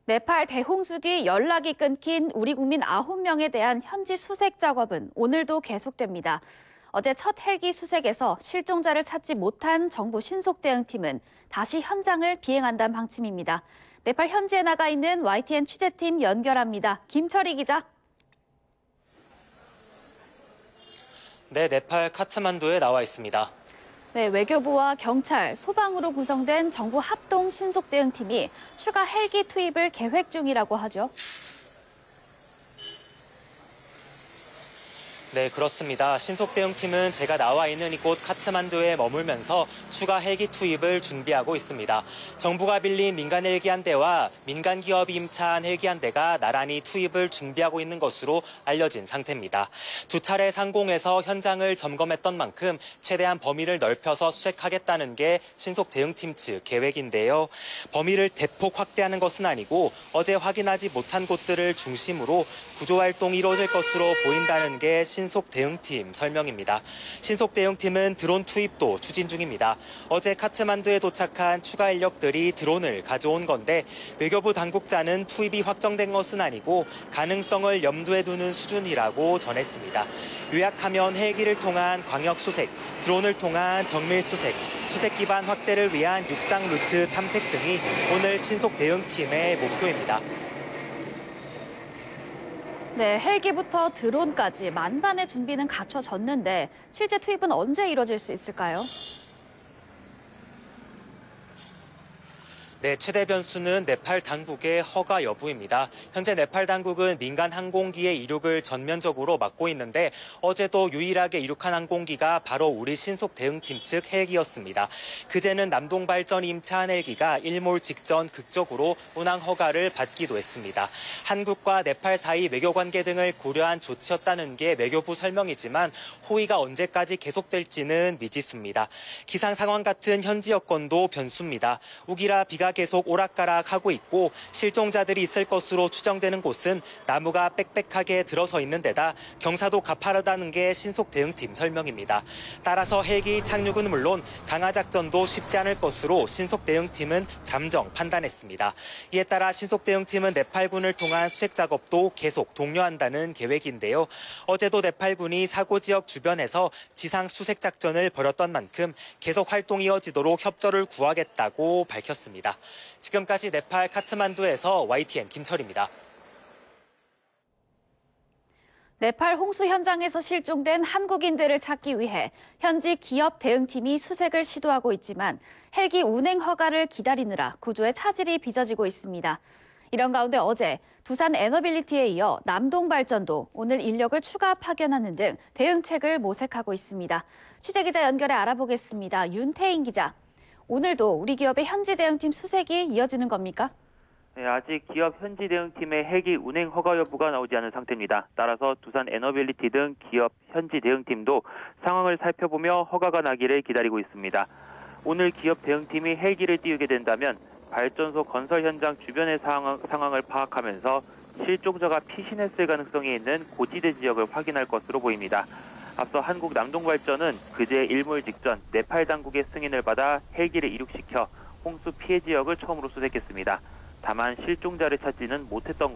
네팔 대홍수 뒤 연락이 끊긴 우리 국민 9명에 대한 현지 수색 작업은 오늘도 계속됩니다. 어제 첫 헬기 수색에서 실종자를 찾지 못한 정부 신속대응팀은 다시 현장을 비행한다는 방침입니다. 네팔 현지에 나가 있는 YTN 취재팀 연결합니다. 김철희 기자. 네, 네팔 카트만두에 나와 있습니다. 네, 외교부와 경찰, 소방으로 구성된 정부 합동 신속대응팀이 추가 헬기 투입을 계획 중이라고 하죠. 네, 그렇습니다. 신속대응팀은 제가 나와 있는 이곳 카트만두에 머물면서 추가 헬기 투입을 준비하고 있습니다. 정부가 빌린 민간 헬기 한 대와 민간 기업이 임차한 헬기 한 대가 나란히 투입을 준비하고 있는 것으로 알려진 상태입니다. 두 차례 상공에서 현장을 점검했던 만큼 최대한 범위를 넓혀서 수색하겠다는 게 신속대응팀 측 계획인데요. 범위를 대폭 확대하는 것은 아니고 어제 확인하지 못한 곳들을 중심으로 구조활동이 이루어질 것으로 보인다는 게 신속대응팀 설명입니다. 신속대응팀은 드론 투입도 추진 중입니다. 어제 카트만두에 도착한 추가 인력들이 드론을 가져온 건데 외교부 당국자는 투입이 확정된 것은 아니고 가능성을 염두에 두는 수준이라고 전했습니다. 요약하면 헬기를 통한 광역 수색, 드론을 통한 정밀 수색, 수색 기반 확대를 위한 육상 루트 탐색 등이 오늘 신속대응팀의 목표입니다. 네, 헬기부터 드론까지 만반의 준비는 갖춰졌는데 실제 투입은 언제 이뤄질 수 있을까요? 네, 최대 변수는 네팔 당국의 허가 여부입니다. 현재 네팔 당국은 민간 항공기의 이륙을 전면적으로 막고 있는데 어제도 유일하게 이륙한 항공기가 바로 우리 신속대응팀 측 헬기였습니다. 그제는 남동발전이 임차한 헬기가 일몰 직전 극적으로 운항 허가를 받기도 했습니다. 한국과 네팔 사이 외교관계 등을 고려한 조치였다는 게 외교부 설명이지만 호의가 언제까지 계속될지는 미지수입니다. 기상 상황 같은 현지 여건도 변수입니다. 우기라 비가 계속 오락가락하고 있고 실종자들이 있을 것으로 추정되는 곳은 나무가 빽빽하게 들어서 있는 데다 경사도 가파르다는 게 신속대응팀 설명입니다. 따라서 헬기 착륙은 물론 강화작전도 쉽지 않을 것으로 신속대응팀은 잠정 판단했습니다. 이에 따라 신속대응팀은 네팔군을 통한 수색 작업도 계속 독려한다는 계획인데요. 어제도 네팔군이 사고 지역 주변에서 지상 수색 작전을 벌였던 만큼 계속 활동이 이어지도록 협조를 구하겠다고 밝혔습니다. 지금까지 네팔 카트만두에서 YTN 김철입니다. 네팔 홍수 현장에서 실종된 한국인들을 찾기 위해 현지 기업 대응팀이 수색을 시도하고 있지만 헬기 운행 허가를 기다리느라 구조에 차질이 빚어지고 있습니다. 이런 가운데 어제 두산 에너빌리티에 이어 남동발전도 오늘 인력을 추가 파견하는 등 대응책을 모색하고 있습니다. 취재기자 연결해 알아보겠습니다. 윤태인 기자. 오늘도 우리 기업의 현지 대응팀 수색이 이어지는 겁니까? 네, 아직 기업 현지 대응팀의 헬기 운행 허가 여부가 나오지 않은 상태입니다. 따라서 두산 에너빌리티 등 기업 현지 대응팀도 상황을 살펴보며 허가가 나기를 기다리고 있습니다. 오늘 기업 대응팀이 헬기를 띄우게 된다면 발전소 건설 현장 주변의 상황을 파악하면서 실종자가 피신했을 가능성이 있는 고지대 지역을 확인할 것으로 보입니다. 앞서 한국 남동발전은 그제 일몰 직전 네팔 당국의 승인을 받아 헬기를 이륙시켜 홍수 피해 지역을 처음으로 수색했습니다. 다만 실종자를 찾지는 못했던